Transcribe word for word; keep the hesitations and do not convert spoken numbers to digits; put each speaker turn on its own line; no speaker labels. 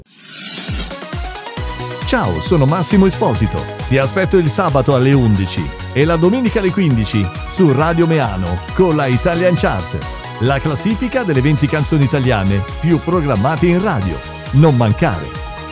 Ciao, sono Massimo Esposito. Ti aspetto il sabato alle undici e la domenica alle quindici su Radio Meano con la Italian Chart, la classifica delle venti canzoni italiane più programmate in radio. Non mancare!